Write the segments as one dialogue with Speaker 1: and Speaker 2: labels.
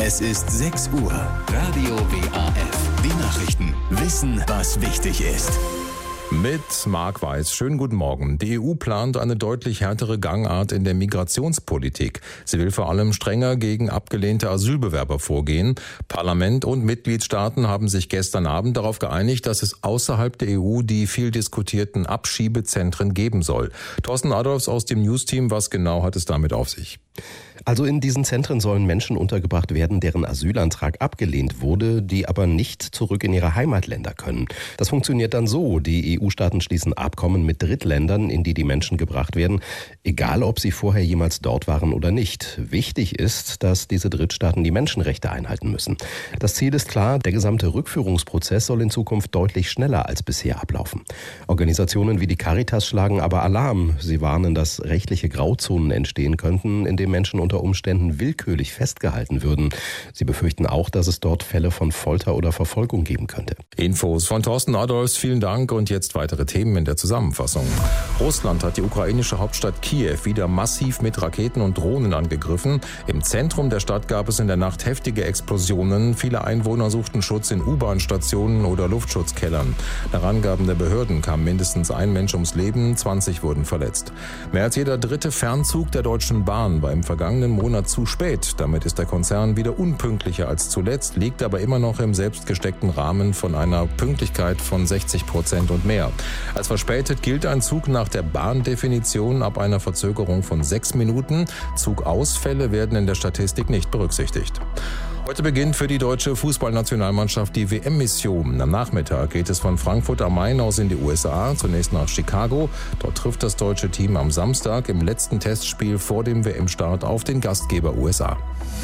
Speaker 1: Es ist 6 Uhr. Radio WAF. Die Nachrichten. Wissen, was wichtig ist.
Speaker 2: Mit Marc Weiß. Schönen guten Morgen. Die EU plant eine deutlich härtere Gangart in der Migrationspolitik. Sie will vor allem strenger gegen abgelehnte Asylbewerber vorgehen. Parlament und Mitgliedstaaten haben sich gestern Abend darauf geeinigt, dass es außerhalb der EU die viel diskutierten Abschiebezentren geben soll. Thorsten Adolfs aus dem News-Team, was genau hat es damit auf sich?
Speaker 3: Also in diesen Zentren sollen Menschen untergebracht werden, deren Asylantrag abgelehnt wurde, die aber nicht zurück in ihre Heimatländer können. Das funktioniert dann so: Die EU-Staaten schließen Abkommen mit Drittländern, in die die Menschen gebracht werden, egal ob sie vorher jemals dort waren oder nicht. Wichtig ist, dass diese Drittstaaten die Menschenrechte einhalten müssen. Das Ziel ist klar: Der gesamte Rückführungsprozess soll in Zukunft deutlich schneller als bisher ablaufen. Organisationen wie die Caritas schlagen aber Alarm. Sie warnen, dass rechtliche Grauzonen entstehen könnten, in denen Menschen unter Umständen willkürlich festgehalten würden. Sie befürchten auch, dass es dort Fälle von Folter oder Verfolgung geben könnte.
Speaker 2: Infos von Thorsten Adolfs, vielen Dank. Und jetzt weitere Themen in der Zusammenfassung. Russland hat die ukrainische Hauptstadt Kiew wieder massiv mit Raketen und Drohnen angegriffen. Im Zentrum der Stadt gab es in der Nacht heftige Explosionen. Viele Einwohner suchten Schutz in U-Bahn-Stationen oder Luftschutzkellern. Nach Angaben der Behörden kam mindestens ein Mensch ums Leben, 20 wurden verletzt. Mehr als jeder dritte Fernzug der Deutschen Bahn war im vergangenen Monat zu spät. Damit ist der Konzern wieder unpünktlicher als zuletzt, liegt aber immer noch im selbst gesteckten Rahmen von einer Pünktlichkeit von 60% und mehr. Als verspätet gilt ein Zug nach der Bahndefinition ab einer Verzögerung von 6 Minuten. Zugausfälle werden in der Statistik nicht berücksichtigt. Heute beginnt für die deutsche Fußballnationalmannschaft die WM-Mission. Am Nachmittag geht es von Frankfurt am Main aus in die USA, zunächst nach Chicago. Dort trifft das deutsche Team am Samstag im letzten Testspiel vor dem WM-Start auf den Gastgeber USA.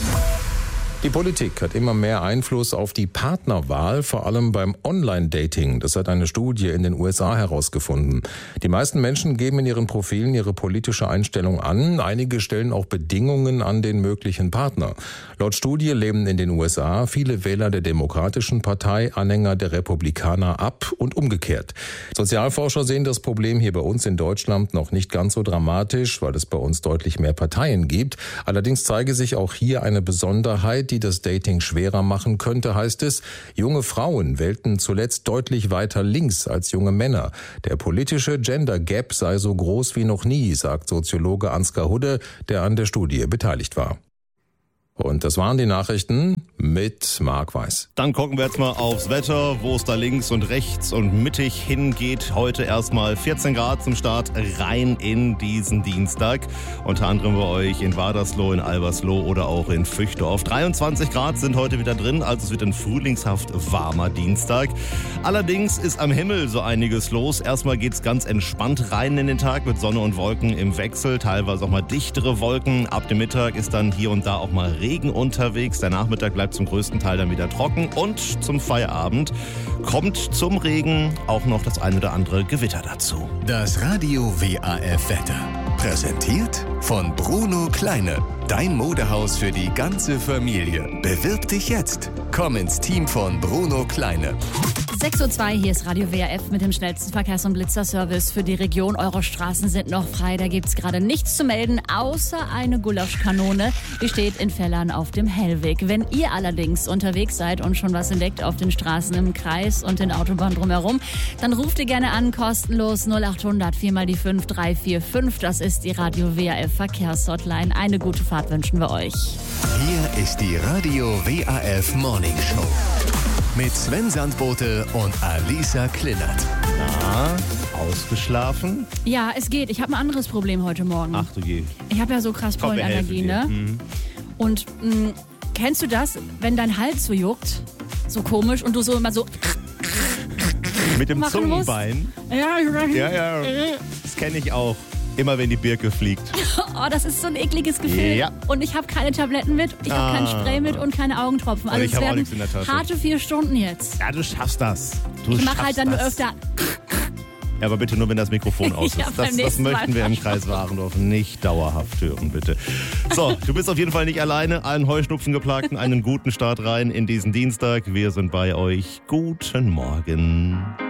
Speaker 2: Die Politik hat immer mehr Einfluss auf die Partnerwahl, vor allem beim Online-Dating. Das hat eine Studie in den USA herausgefunden. Die meisten Menschen geben in ihren Profilen ihre politische Einstellung an. Einige stellen auch Bedingungen an den möglichen Partner. Laut Studie lehnen in den USA viele Wähler der Demokratischen Partei Anhänger der Republikaner ab und umgekehrt. Sozialforscher sehen das Problem hier bei uns in Deutschland noch nicht ganz so dramatisch, weil es bei uns deutlich mehr Parteien gibt. Allerdings zeige sich auch hier eine Besonderheit, die das Dating schwerer machen könnte, heißt es. Junge Frauen wählten zuletzt deutlich weiter links als junge Männer. Der politische Gender Gap sei so groß wie noch nie, sagt Soziologe Ansgar Hudde, der an der Studie beteiligt war. Und das waren die Nachrichten mit Marc Weiß.
Speaker 4: Dann gucken wir jetzt mal aufs Wetter, wo es da links und rechts und mittig hingeht. Heute erstmal 14 Grad zum Start rein in diesen Dienstag. Unter anderem bei euch in Wadersloh, in Albersloh oder auch in Füchdorf. 23 Grad sind heute wieder drin, also es wird ein frühlingshaft warmer Dienstag. Allerdings ist am Himmel so einiges los. Erstmal geht's ganz entspannt rein in den Tag mit Sonne und Wolken im Wechsel. Teilweise auch mal dichtere Wolken. Ab dem Mittag ist dann hier und da auch mal Regen unterwegs. Der Nachmittag bleibt zum größten Teil dann wieder trocken und zum Feierabend kommt zum Regen auch noch das ein oder andere Gewitter dazu.
Speaker 1: Das Radio WAF Wetter. Präsentiert von Bruno Kleine. Dein Modehaus für die ganze Familie. Bewirb dich jetzt. Komm ins Team von Bruno Kleine.
Speaker 5: 6:02 Uhr, hier ist Radio WAF mit dem schnellsten Verkehrs- und Blitzerservice für die Region. Eure Straßen sind noch frei, da gibt's gerade nichts zu melden, außer eine Gulaschkanone. Die steht in Fellern auf dem Hellweg. Wenn ihr allerdings unterwegs seid und schon was entdeckt auf den Straßen im Kreis und den Autobahnen drumherum, dann ruft ihr gerne an, kostenlos 0800 4x5 345. Das ist die Radio WAF Verkehrshotline. Eine gute Fahrt wünschen wir euch.
Speaker 1: Hier ist die Radio WAF Morning Show. Mit Sven Sandbote und Alisa Klillert.
Speaker 4: Ausgeschlafen?
Speaker 5: Ja, es geht. Ich habe ein anderes Problem heute Morgen.
Speaker 4: Ach du je.
Speaker 5: Ich habe ja so krass Pollenallergie, ne? Und kennst du das, wenn dein Hals so juckt, so komisch und du so immer so
Speaker 4: Mit dem
Speaker 5: machen musst?
Speaker 4: Zungenbein?
Speaker 5: Ja.
Speaker 4: Das kenne ich auch. Immer wenn die Birke fliegt.
Speaker 5: Oh, das ist so ein ekliges Gefühl.
Speaker 4: Ja.
Speaker 5: Und ich habe keine Tabletten mit, ich habe kein Spray mit und keine Augentropfen. Also
Speaker 4: ich
Speaker 5: es
Speaker 4: habe auch
Speaker 5: werden
Speaker 4: nichts in der Tasche.
Speaker 5: harte 4 Stunden jetzt.
Speaker 4: Ja, du schaffst das.
Speaker 5: Ich mache halt dann nur öfter.
Speaker 4: Ja, aber bitte nur, wenn das Mikrofon aus ist.
Speaker 5: Ja, beim
Speaker 4: das
Speaker 5: nächsten Mal
Speaker 4: möchten wir im Kreis Warendorf nicht dauerhaft hören, bitte. So, du bist auf jeden Fall nicht alleine. Allen Heuschnupfengeplagten einen guten Start rein in diesen Dienstag. Wir sind bei euch. Guten Morgen.